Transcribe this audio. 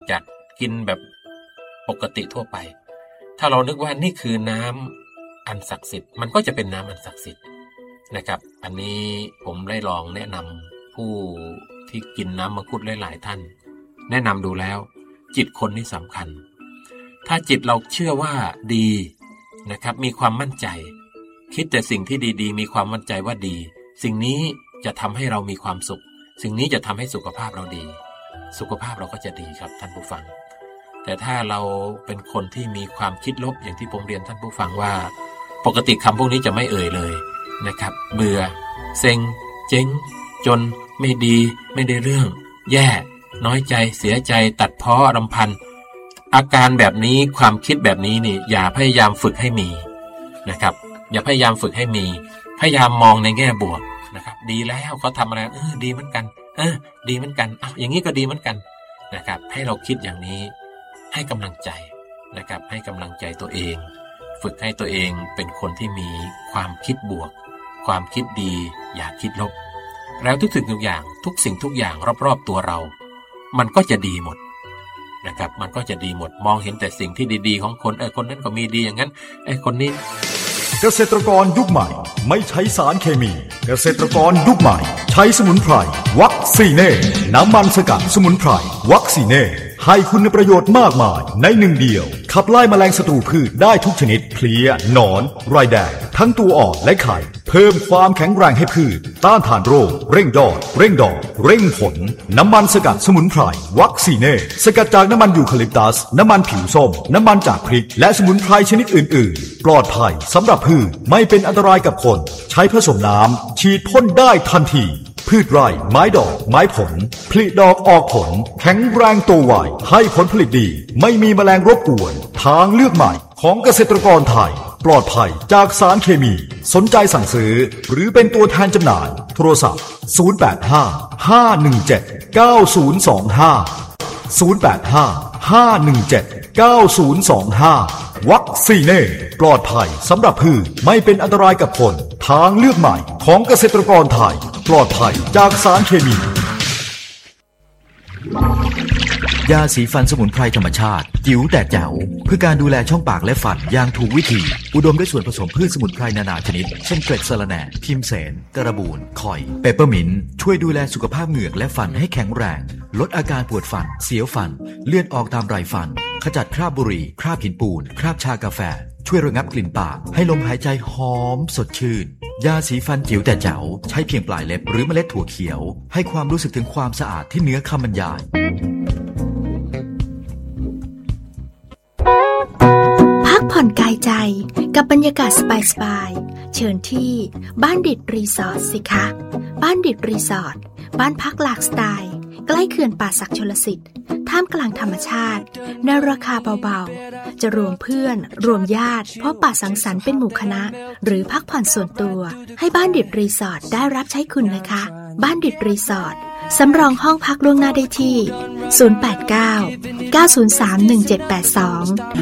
จากกินแบบปกติทั่วไปถ้าเรานึกว่านี่คือน้ำอันศักดิ์สิทธิ์มันก็จะเป็นน้ำอันศักดิ์สิทธิ์นะครับอันนี้ผมได้ลองแนะนำผู้ที่กินน้ำมังคุดหลายๆท่านแนะนำดูแล้วจิตคนนี่สำคัญถ้าจิตเราเชื่อว่าดีนะครับมีความมั่นใจคิดแต่สิ่งที่ดีๆมีความมั่นใจว่าดีสิ่งนี้จะทำให้เรามีความสุขสิ่งนี้จะทำให้สุขภาพเราดีสุขภาพเราก็จะดีครับท่านผู้ฟังแต่ถ้าเราเป็นคนที่มีความคิดลบอย่างที่ผมเรียนท่านผู้ฟังว่าปกติคำพวกนี้จะไม่เอ่ยเลยนะครับเบื่อเซ็งเจ๊งจนไม่ดีไม่ได้เรื่องแย่น้อยใจเสียใจตัดพ้อรำพันอาการแบบนี้ความคิดแบบนี้นี่อย่าพยายามฝึกให้มีนะครับอย่าพยายามฝึกให้มีพยายามมองในแง่บวกนะครับดีแล้วเขาทำอะไรดีเหมือนกันดีเหมือนกันอย่างนี้ก็ดีเหมือนกันนะครับให้เราคิดอย่างนี้ให้กำลังใจนะครับให้กำลังใจตัวเองฝึกให้ตัวเองเป็นคนที่มีความคิดบวกความคิดดีอย่าคิดลบแล้วทุกสิ่งทุกอย่างทุกสิ่งทุกอย่างรอบๆตัวเรามันก็จะดีหมดนะครับมันก็จะดีหมดมองเห็นแต่สิ่งที่ดีๆของคนคนนั้นก็มีดีอย่างนั้นคนนี้เกษตรกรยุคใหม่ไม่ใช้สารเคมีเกษตรกรยุคใหม่ใช้สมุนไพรวัคซีเน่น้ำมันสกัดสมุนไพรวัคซีเน่ให้คุณประโยชน์มากมายในหนึ่งเดียวขับไล่แมลงศัตรูพืชได้ทุกชนิดเพลี้ยหนอนไรแดงทั้งตัวอ่อนและไข่เพิ่มความแข็งแรงให้พืชต้านทานโรคเร่งยอดเร่งดอกเร่งผลน้ำมันสกัดสมุนไพรวัคซีเน่สกัดจากน้ำมันยูคาลิปตัสน้ำมันผิวส้มน้ำมันจากพริกและสมุนไพรชนิดอื่นๆปลอดภัยสำหรับพืชไม่เป็นอันตรายกับคนใช้ผสมน้ำฉีดพ่นได้ทันทีพืชไร่ไม้ดอกไม้ผลผลิดอกออกผลแข็งแรงโตไวให้ผลผลิตดีไม่มีแมลงรบกวนทางเลือกใหม่ของเกษตรกรไทยปลอดภัยจากสารเคมีสนใจสั่งซื้อหรือเป็นตัวแทนจำหน่ายโทรศัพท์085-517-9025 วัคซีเน่ปลอดภัยสำหรับพืชไม่เป็นอันตรายกับคนทางเลือกใหม่ของเกษตรกรไทยปลอดภัยจากสารเคมียาสีฟันสมุนไพรธรรมชาติจิ๋วแต่แจ๋วเพื่อการดูแลช่องปากและฟันอย่างถูกวิธีอุดมด้วยส่วนผสมพืชสมุนไพรนานาชนิดเช่นเกล็ดสะระแหน่พิมเสนกระบูนข่อยเปปเปอร์มินต์ช่วยดูแลสุขภาพเหงือกและฟันให้แข็งแรงลดอาการปวดฟันเสียวฟันเลือดออกตามไรฟันขจัดคราบบุหรี่คราบหินปูนคราบชากาแฟช่วยระงับกลิ่นปากให้ลมหายใจหอมสดชื่นยาสีฟันจิ๋วแต่แจ๋วใช้เพียงปลายเล็บหรือเมล็ดถั่วเขียวให้ความรู้สึกถึงความสะอาดที่เหนือคำบรรยายพักผ่อนกายใจกับบรรยากาศสบายๆเชิญที่บ้านดิดรีสอร์ทสิคะบ้านดิดรีสอร์ทบ้านพักหลากสไตล์ใกล้เขื่อนป่าสักชลสิทธิ์ท่ามกลางธรรมชาติในราคาเบาๆจะรวมเพื่อนรวมญาติพบปะสังสรรค์เป็นหมู่คณะหรือพักผ่อนส่วนตัวให้บ้านดิดรีสอร์ทได้รับใช้คุณนะคะบ้านดิดรีสอร์ทสำรองห้องพักล่วงหน้าได้ที่089 903 1782